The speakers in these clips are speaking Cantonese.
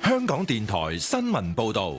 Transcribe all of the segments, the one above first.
香港電台新聞報道。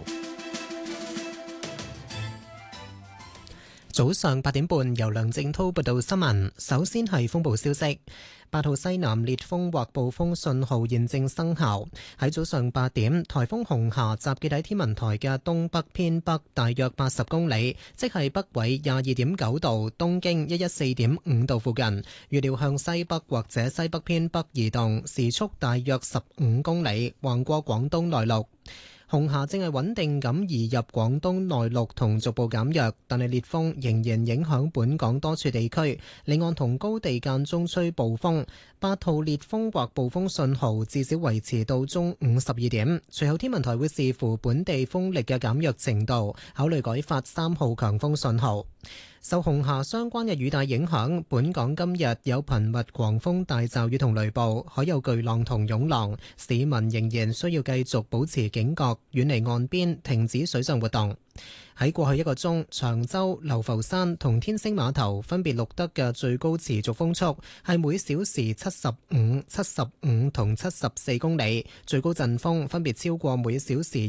早上8點半，由梁正滔報道新聞。首先係風暴消息。8號西南烈風或暴風信號現正生效。喺早上8點，颱風紅霞集結喺天文台嘅東北偏北大約80公里，即係北緯22.9度、東經114.5度附近。預料向西北或者西北偏北移動，時速大約15公里，橫過廣東內陸。紅霞正係穩定咁移入廣東內陸同逐步減弱，但係烈風仍然影響本港多處地區，離岸同高地間中吹暴風。8號烈風或暴風信號至少維持到中午12點，隨後天文台會視乎本地風力嘅減弱程度，考慮改發3號強風信號。受紅霞相關嘅雨帶影響，本港今日有頻密狂風大驟雨同雷暴，海有巨浪同湧浪，市民仍然需要繼續保持警覺，遠離岸邊，停止水上活動。喺過去1個鐘，長洲、流浮山同天星碼頭分別錄得嘅最高持續風速係每小時75、75同74公里，最高陣風分別超過每小時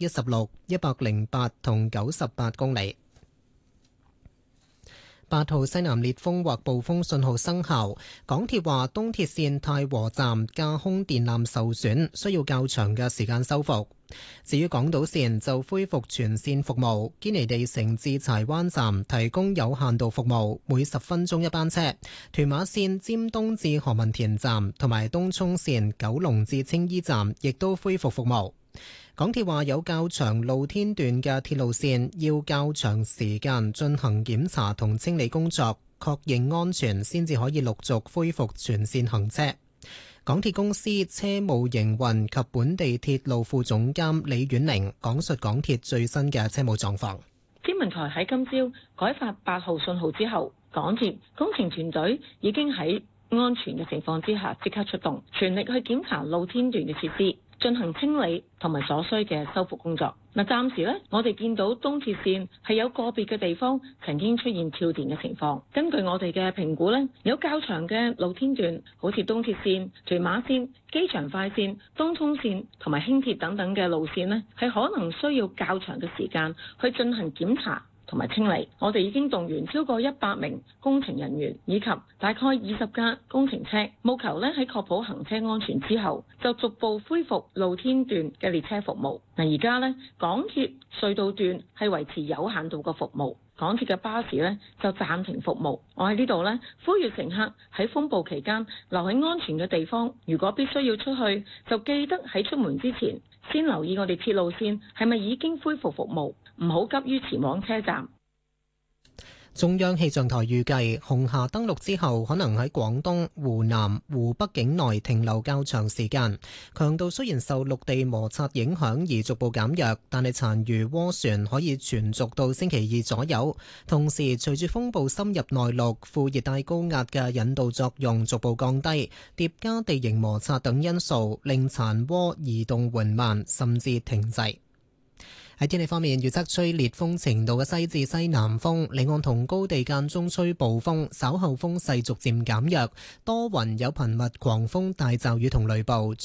116、108同98公里。8號西南烈風或暴風信號生效，港鐵話東鐵線太和站架空電纜受損，需要較長嘅時間修復。至於港島線就恢復全線服務，堅尼地城至柴灣站提供有限度服務，每10分鐘一班車。屯馬線尖東至何文田站同埋東涌線九龍至青衣站亦都恢復服務。港鐵話有較長露天段嘅鐵路線要較長時間進行檢查同清理工作，確認安全先至可以陸續恢復全線行車。港鐵公司車務營運及本地鐵路副總監李婉玲講述港鐵最新嘅車務狀況。 天文台喺今朝改發8號信號之後，港鐵工程團隊已經喺安全嘅情況之下即刻出動，全力去檢查露天段嘅設施，進行清理同埋所需嘅修復工作。暫時我哋見到東鐵線係有個別嘅地方曾經出現跳電嘅情況。根據我哋嘅評估有較長嘅露天段，好似東鐵線、屯馬線、機場快線、東涌線同埋輕鐵等等嘅路線係可能需要較長嘅時間去進行檢查同埋清理。我哋已經動員超過100名工程人員以及大概20架工程車，務求喺確保行車安全之後，就逐步恢復露天段嘅列車服務。而家港鐵隧道段係維持有限度嘅服務，港鐵嘅巴士就暫停服務。我喺呢度呼籲乘客喺風暴期間留喺安全嘅地方，如果必須要出去，就記得喺出門之前先留意我哋鐵路線係咪已經恢復服務，唔好急於前往車站。 中央氣象台預計紅霞登陸之後，可能喺廣東、湖南、湖北境內停留較長時間。強度雖然受陸地摩擦影響而逐步減弱，但係殘餘渦旋可以存續到星期2左右。同時，隨住風暴深入內陸，副熱帶高壓嘅引導作用逐步降低，疊加地形摩擦等因素，令殘渦移動緩慢，甚至停滯。喺天氣方面，預測吹烈風程度嘅西至西南風，離岸同高地間中吹暴風，稍後風勢逐漸減弱，多雲有頻密狂風大驟雨同雷暴。